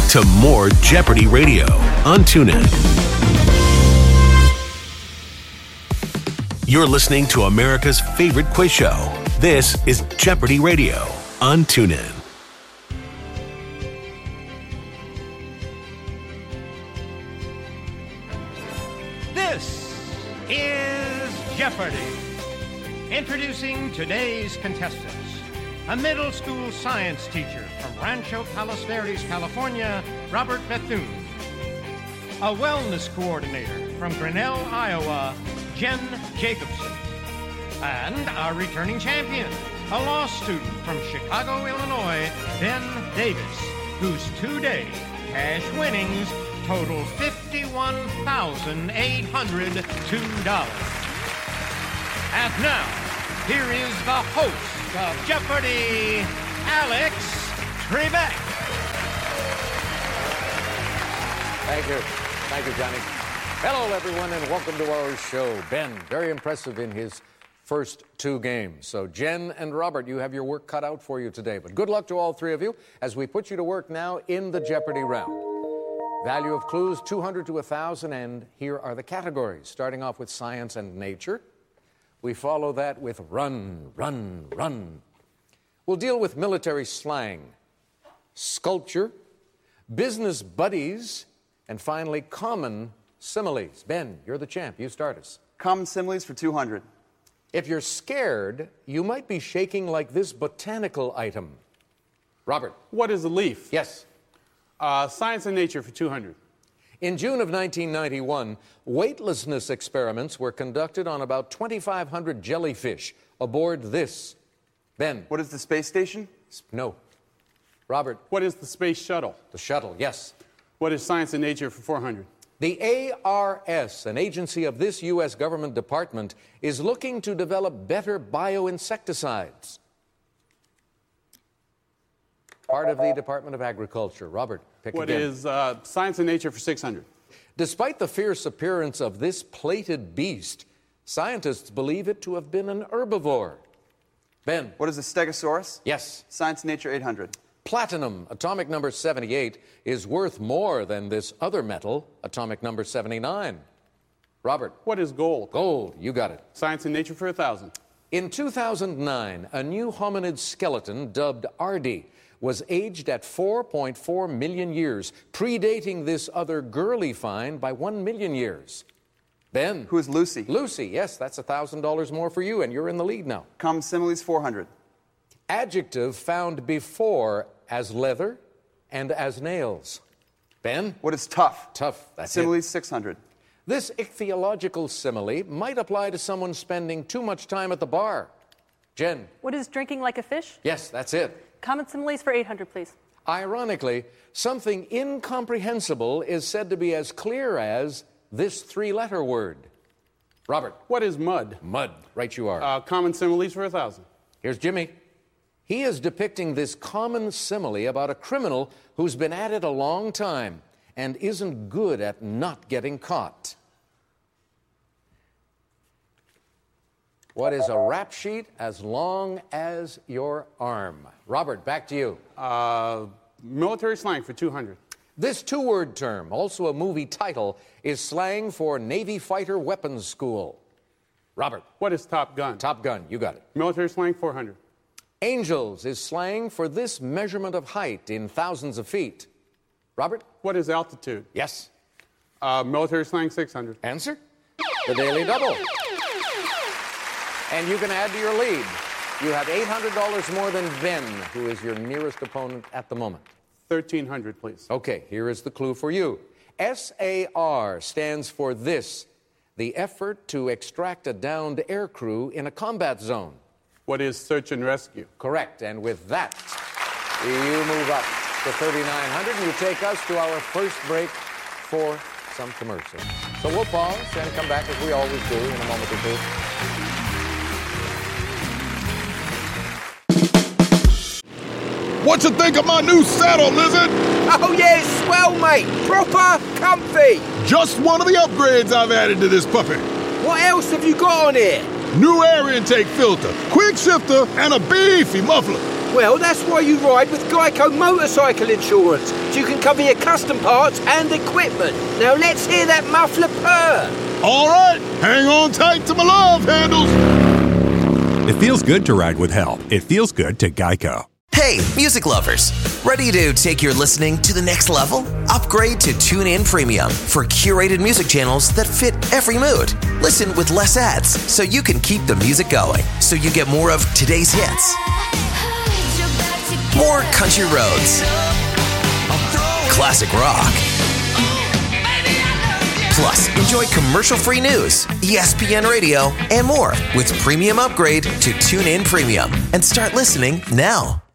to more Jeopardy Radio on TuneIn. You're listening to America's favorite quiz show. This is Jeopardy Radio on TuneIn. This is Jeopardy! Introducing today's contestants. A middle school science teacher from Rancho Palos Verdes, California, Robert Bethune. A wellness coordinator from Grinnell, Iowa, Jen Jacobson. And our returning champion, a law student from Chicago, Illinois, Ben Davis, whose two-day cash winnings total $51,802. And now, here is the host of Jeopardy, Alex Trebek. Thank you. Thank you, Johnny. Hello, everyone, and welcome to our show. Ben, very impressive in his first two games. So, Jen and Robert, you have your work cut out for you today. But good luck to all three of you as we put you to work now in the Jeopardy round. Value of clues, 200 to 1,000, and here are the categories. Starting off with science and nature. We follow that with run, run, run. We'll deal with military slang, sculpture, business buddies, and finally, common similes. Ben, you're the champ. You start us. Common similes for 200. If you're scared, you might be shaking like this botanical item. Robert. What is a leaf? Yes. Science and nature for 200. In June of 1991, weightlessness experiments were conducted on about 2,500 jellyfish aboard this. Ben. What is the space station? No. Robert. What is the space shuttle? The shuttle, yes. What is science and nature for 400? The ARS, an agency of this U.S. government department, is looking to develop better bioinsecticides. Part of the Department of Agriculture. Robert, pick What again. is science and nature for 600? Despite the fierce appearance of this plated beast, scientists believe it to have been an herbivore. Ben. What is a stegosaurus? Yes. Science and nature 800. Platinum, atomic number 78, is worth more than this other metal, atomic number 79. Robert. What is gold? Gold, you got it. Science and nature for 1,000. In 2009, a new hominid skeleton dubbed Ardi was aged at 4.4 million years, predating this other girly find by 1 million years. Ben. Who is Lucy? Lucy, yes, that's $1,000 more for you, and you're in the lead now. Common similes 400. Adjective found before as leather and as nails. Ben. What is tough? Tough, that's Similes it. 600. This ichthyological simile might apply to someone spending too much time at the bar. Jen. What is drinking like a fish? Yes, that's it. Common similes for 800, please. Ironically, something incomprehensible is said to be as clear as this three-letter word. Robert. What is mud? Mud. Right you are. Common similes for 1,000. Here's Jimmy. He is depicting this common simile about a criminal who's been at it a long time and isn't good at not getting caught. What is a rap sheet as long as your arm? Robert, back to you. Military slang for 200. This two-word term, also a movie title, is slang for Navy Fighter Weapons School. Robert. What is Top Gun? Top Gun, you got it. Military slang 400. Angels is slang for this measurement of height in thousands of feet. Robert? What is altitude? Yes. Military slang 600. Answer? The Daily Double. And you can add to your lead. You have $800 more than Ben, who is your nearest opponent at the moment. 1,300, please. Okay, here is the clue for you. SAR stands for this, the effort to extract a downed aircrew in a combat zone. What is search and rescue? Correct, and with that, you move up to 3,900, and you take us to our first break for some commercials. So we'll pause and come back, as we always do, in a moment or two. What you think of my new saddle, Lizard? Oh yeah, it's swell, mate. Proper comfy. Just one of the upgrades I've added to this puppy. What else have you got on here? New air intake filter, quick shifter, and a beefy muffler. Well, that's why you ride with Geico Motorcycle Insurance, so you can cover your custom parts and equipment. Now let's hear that muffler purr. All right, hang on tight to my love handles. It feels good to ride with help. It feels good to Geico. Hey, music lovers. Ready to take your listening to the next level? Upgrade to TuneIn Premium for curated music channels that fit every mood. Listen with less ads so you can keep the music going. So you get more of today's hits, more country roads, classic rock. Plus, enjoy commercial-free news, ESPN Radio, and more with Premium Upgrade to TuneIn Premium. And start listening now.